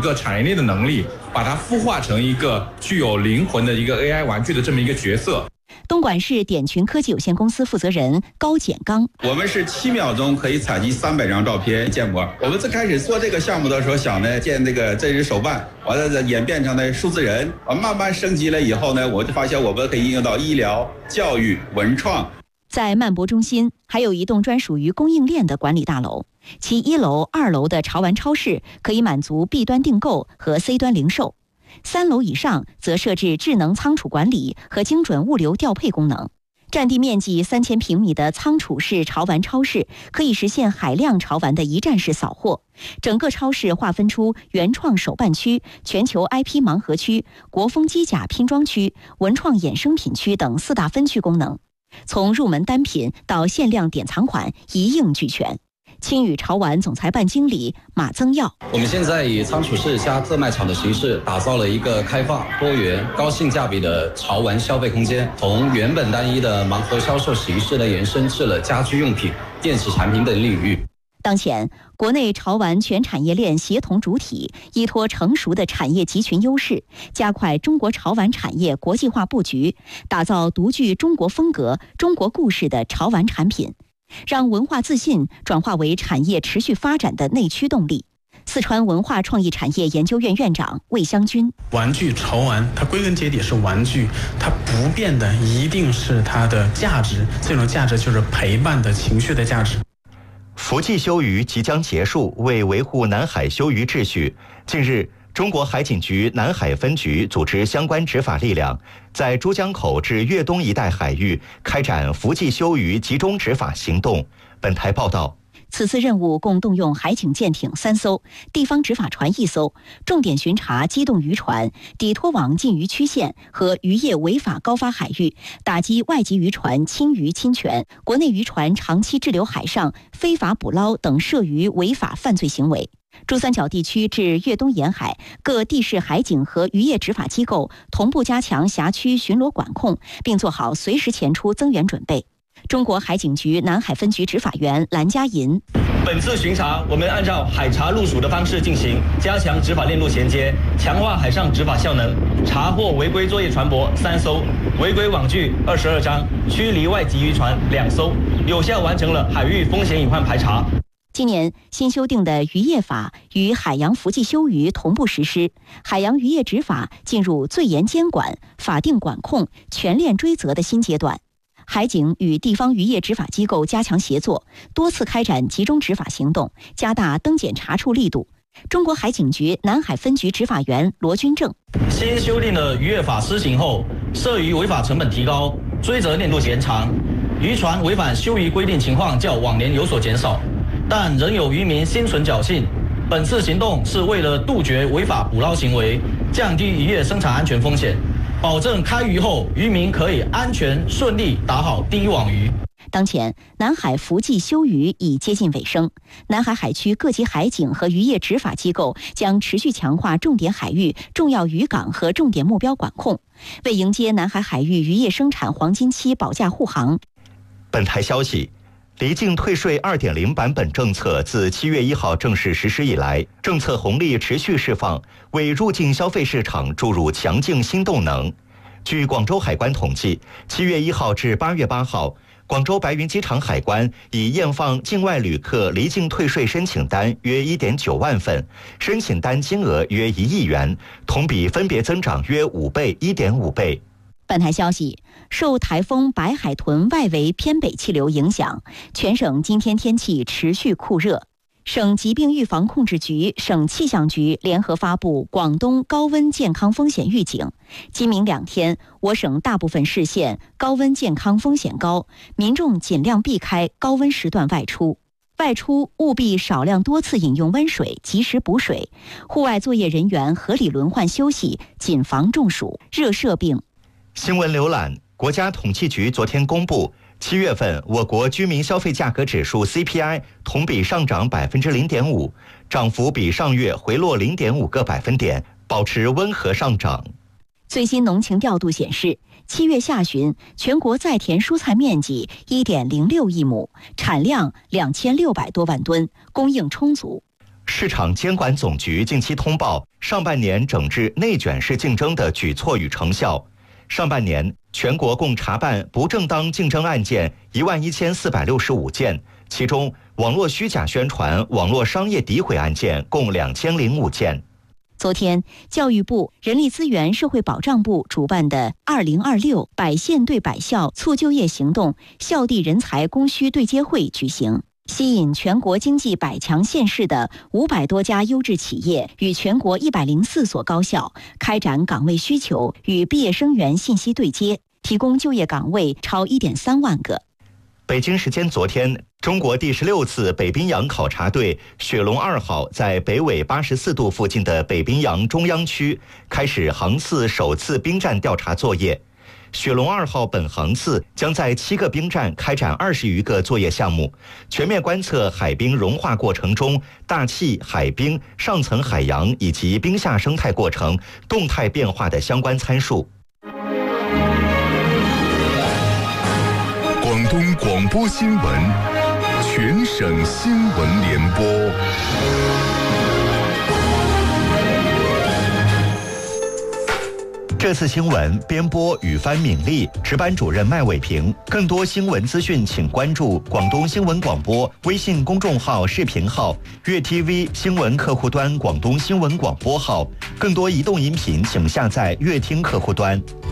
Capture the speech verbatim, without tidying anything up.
个产业链的能力，把它孵化成一个具有灵魂的一个 A I 玩具的这么一个角色。 东莞市点群科技有限公司负责人高简刚： 我们是七秒钟可以采集三百张照片建模。我们最开始做这个项目的时候，想呢建这个真人手办，完了演变成了数字人，完慢慢升级了以后呢，我就发现我们可以应用到医疗、教育、文创。 在漫博中心还有一栋专属于供应链的管理大楼，其一楼、二楼的潮玩超市可以满足 B 端订购和 C 端零售。三楼以上则设置智能仓储管理和精准物流调配功能。占地面积三千平米的仓储式潮玩超市可以实现海量潮玩的一站式扫货。整个超市划分出原创手办区、全球 I P 盲盒区、国风机甲拼装区、文创衍生品区等四大分区功能，从入门单品到限量典藏款一应俱全。青宇潮玩总裁办经理马增耀： 我们现在以仓储式加特卖场的形式，打造了一个开放、多元、高性价比的潮玩消费空间，从原本单一的盲盒销售形式的延伸至了家居用品、电子产品等领域。 当前，国内潮玩全产业链协同主体依托成熟的产业集群优势，加快中国潮玩产业国际化布局，打造独具中国风格、中国故事的潮玩产品，让文化自信转化为产业持续发展的内驱动力。四川文化创意产业研究院院长魏湘军： 玩具潮玩，它归根结底是玩具，它不变的一定是它的价值，这种价值就是陪伴的情绪的价值。 福记休渔即将结束，为维护南海休渔秩序，近日中国海警局南海分局组织相关执法力量，在珠江口至粤东一带海域开展福记休渔集中执法行动。本台报道， 此次任务共动用海警舰艇三艘、地方执法船一艘，重点巡查机动渔船、抵托网禁渔区线和渔业违法高发海域，打击外籍渔船侵渔侵权、国内渔船长期滞留海上、非法捕捞等涉渔违法犯罪行为。珠三角地区至粤东沿海各地市海警和渔业执法机构同步加强辖区巡逻管控，并做好随时前出增援准备。中国海警局南海分局执法员蓝佳银： 本次巡查，我们按照海查陆署的方式进行，加强执法链路衔接，强化海上执法效能，查获违规作业船舶三艘，违规网具二十二张，驱离外籍渔船两艘，有效完成了海域风险隐患排查。 今年新修订的渔业法与海洋福记休渔同步实施，海洋渔业执法进入最严监管、法定管控、全链追责的新阶段。海警与地方渔业执法机构加强协作，多次开展集中执法行动，加大登检查处力度。中国海警局南海分局执法员罗军正： 新修订的渔业法施行后，涉渔违法成本提高，追责链路延长，渔船违反休渔规定情况较往年有所减少，但仍有渔民心存侥幸。本次行动是为了杜绝违法捕捞行为，降低渔业生产安全风险，保证开渔后渔民可以安全顺利打好第一网鱼。 当前，南海福记休渔已接近尾声，南海海区各级海警和渔业执法机构将持续强化重点海域、重要渔港和重点目标管控，为迎接南海海域渔业生产黄金期保驾护航。 本台消息，离境退税 二点零 版本政策自七月一号正式实施以来，政策红利持续释放，为入境消费市场注入强劲新动能。据广州海关统计，七月一号至八月八号，广州白云机场海关已验放境外旅客离境退税申请单约 一点九万份，申请单金额约一亿元，同比分别增长约五倍、一点五倍。 本台消息，受台风白海豚外围偏北气流影响，全省今天天气持续酷热。省疾病预防控制局、省气象局联合发布广东高温健康风险预警，今明两天，我省大部分市县高温健康风险高，民众尽量避开高温时段外出。外出务必少量多次饮用温水，及时补水。户外作业人员合理轮换休息，谨防中暑、热射病。 新闻浏览，国家统计局昨天公布，七月份我国居民消费价格指数 C P I 同比上涨 百分之零点五， 涨幅比上月回落 零点五 个百分点，保持温和上涨。 最新农情调度显示，七月下旬全国在田蔬菜面积 一点零六亿亩，产量两千六百多万吨，供应充足。 市场监管总局近期通报上半年整治内卷式竞争的举措与成效。上半年，全国共查办不正当竞争案件一万一千四百六十五件，其中网络虚假宣传、网络商业诋毁案件共两千零五件。 昨天，教育部、人力资源社会保障部主办的二零二六百县对百校促就业行动校地人才供需对接会举行，吸引全国经济百强县市的五百多家优质企业与全国一百零四所高校开展岗位需求与毕业生源信息对接，提供就业岗位超一点三万个。 北京时间昨天，中国第十六次北冰洋考察队雪龙二号在北纬八十四度附近的北冰洋中央区开始航次首次冰站调查作业。雪龙二号本航次将在七个冰站开展二十余个作业项目，全面观测海冰融化过程中大气、海冰、上层海洋以及冰下生态过程动态变化的相关参数。 广东广播新闻，全省新闻联播。 这次新闻编播雨帆、敏丽，值班主任麦伟平。更多新闻资讯，请关注广东新闻广播微信公众号、视频号、粤 T V 新闻客户端、广东新闻广播号。更多移动音频，请下载粤听客户端。